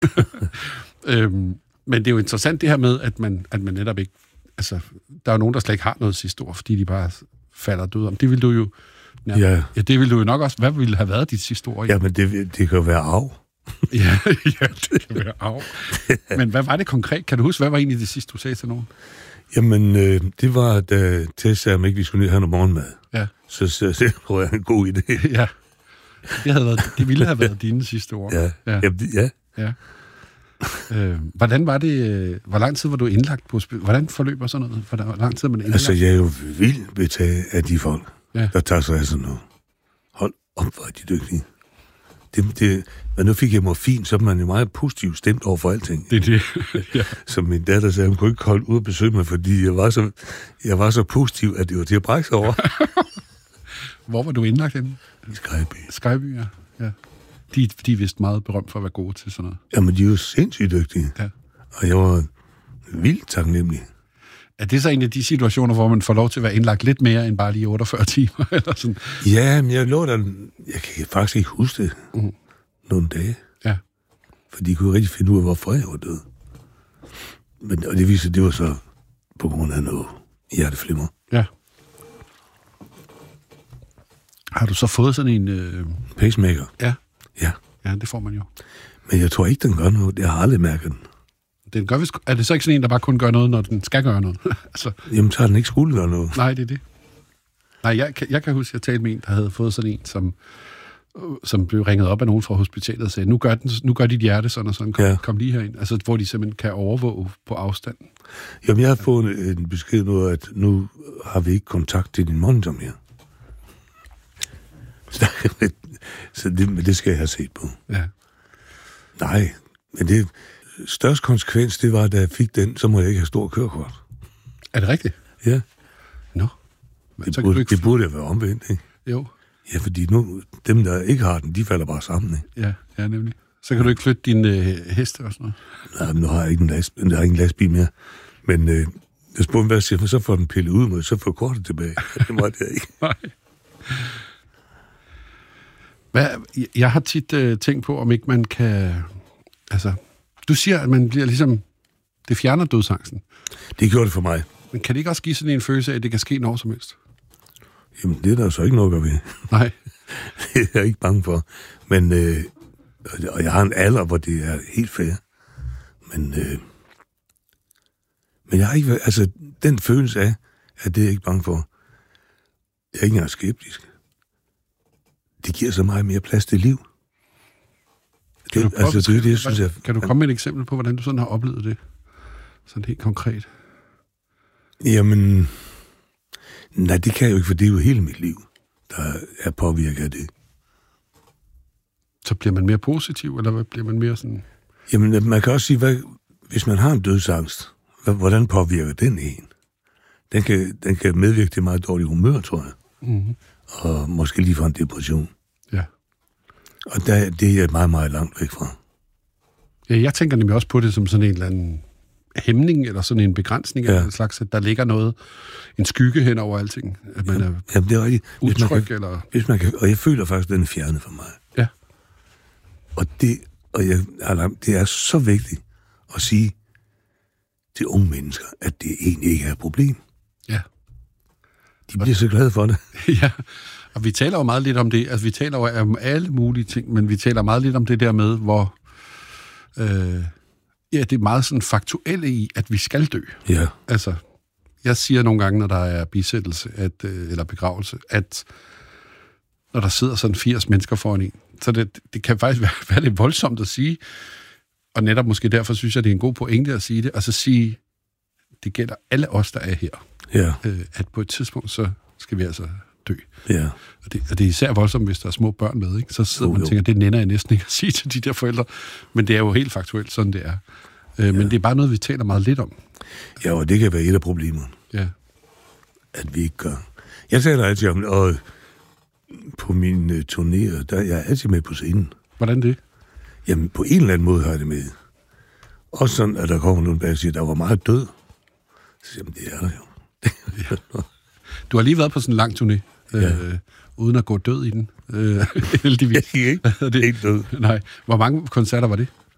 Men det er jo interessant det her med, at man netop ikke... Altså, der er jo nogen, der slet ikke har noget sidste ord, fordi de bare falder død om. Det vil du jo... Ja, det vil du jo nok også... Hvad ville have været dit sidste ord? Jamen, det kan jo være arv. ja, det kan være arv. Men hvad var det konkret? Kan du huske, hvad var egentlig det sidste, du sagde til nogen? Jamen, det var, da Tess sagde, om ikke vi skulle ned have noget morgenmad. Ja. Så det var en god idé. Ja. Det ville have været dine sidste ord. Ja. Ja. Hvordan var det... Hvor lang tid var du indlagt på hospitalet? Hvordan forløber sådan noget? Hvor lang tid er man indlagt? Altså, jeg er jo vild betaget af de folk, der tager sig af sådan noget. Hold op, hvor er de dygtige. Men nu fik jeg morfin, så er man jo meget positivt stemt over for alting. Det er det, ja. Som min datter sagde, hun kunne ikke holde ud og besøge mig, fordi jeg var så positiv, at det var til at brække sig over. Hvor var du indlagt henne? I Skejby. Skejby, ja. De er vist meget berømt for at være gode til sådan noget. Jamen, de er jo sindssygt dygtige. Ja. Og jeg var vildt taknemmelig. Er det så en af de situationer, hvor man får lov til at være indlagt lidt mere end bare lige 48 timer? Eller sådan? Ja, men jeg lå der... Jeg kan faktisk ikke huske det nogle dage. Ja. For de kunne rigtig finde ud af, hvorfor jeg var død. Og det viser, det var så på grund af noget hjerteflimmer. Ja. Har du så fået sådan en... Pacemaker? Ja. Ja. Ja, det får man jo. Men jeg tror ikke, den gør noget. Jeg har aldrig mærket den. Den gør vist, er det så ikke sådan en, der bare kun gør noget, når den skal gøre noget? altså. Jamen, så har den ikke skulle gøre noget. Nej, det er det. Nej, jeg kan huske, at jeg talte med en, der havde fået sådan en, som blev ringet op af nogen fra hospitalet og sagde, nu gør dit hjerte sådan og sådan, kom lige herind. Altså, hvor de simpelthen kan overvåge på afstand. Jamen, jeg har fået en besked nu, at nu har vi ikke kontakt til din monitor mere. Så det skal jeg have set på. Ja. Nej, men det største konsekvens, det var, da jeg fik den, så må jeg ikke have stor kørekort. Er det rigtigt? Ja. Nå. Det burde jo være omvendt, ikke? Jo. Ja, fordi nu, dem, der ikke har den, de falder bare sammen, ikke? Ja, nemlig. Så kan du ikke flytte dine heste og sådan noget? Nej, men nu har jeg ikke en lastbil mere. Men jeg spurgte, hvad jeg siger, så får den pillet ud mod, så får kortet tilbage. Det måtte jeg ikke. Nej. Jeg har tit tænkt på, om ikke man kan... Altså, du siger, at man bliver ligesom... Det fjerner dødsangsten. Det gjorde det for mig. Men kan det ikke også give sådan en følelse af, at det kan ske når som helst? Jamen, det er der så ikke noget at gøre ved. Nej. Det er jeg ikke bange for. Men, og jeg har en alder, hvor det er helt fair. Men jeg har ikke... Altså, den følelse af, at det er jeg ikke bange for. Jeg er ikke engang skeptisk. Det giver så meget mere plads til liv. Kan du komme med et eksempel på, hvordan du sådan har oplevet det? Sådan helt konkret. Jamen, nej, det kan jeg jo ikke, for det er jo hele mit liv, der er påvirket af det. Så bliver man mere positiv, eller hvad bliver man mere sådan... Jamen, man kan også sige, hvis man har en dødsangst, hvordan påvirker den en? Den kan medvirke til meget dårlig humør, tror jeg. Mm-hmm. Og måske lige fra en depression. Ja. Og det er jeg meget, meget langt væk fra. Ja, jeg tænker nemlig også på det som sådan en eller anden hæmning, eller sådan en begrænsning af en slags, at der ligger noget, en skygge hen over alting. At man er det er rigtigt. utryg, eller... Og jeg føler faktisk, at den er fjernet for mig. Ja. Og det er så vigtigt at sige til unge mennesker, at det egentlig ikke er et problem. Ja. De bliver så glade for det. Ja, og vi taler jo meget lidt om det. Altså, vi taler jo om alle mulige ting, men vi taler meget lidt om det der med, hvor... det er meget sådan faktuelle i, at vi skal dø. Ja. Altså, jeg siger nogle gange, når der er bisættelse eller begravelse, at når der sidder sådan 80 mennesker foran en, så det kan faktisk være lidt voldsomt at sige, og netop måske derfor synes jeg, det er en god pointe at sige det, og så sige, det gælder alle os, der er her. Ja. At på et tidspunkt, så skal vi altså dø. Ja. Og det er især voldsomt, hvis der er små børn med, ikke? Så sidder man og tænker, det nænder jeg næsten ikke at sige til de der forældre, men det er jo helt faktuelt, sådan det er. Men det er bare noget, vi taler meget lidt om. Ja, og det kan være et af problemerne. Ja. At vi ikke gør. Jeg taler altid om, og på mine turnéer, der jeg er altid med på scenen. Hvordan det? Jamen, på en eller anden måde har jeg det med. Også sådan, at der kommer nogen, der siger, der var meget død. Så siger jeg, det er der jo. Du har lige været på sådan en lang turné, uden at gå død i den. Heldigvis. Jeg gik ikke død. Nej. Hvor mange koncerter var det?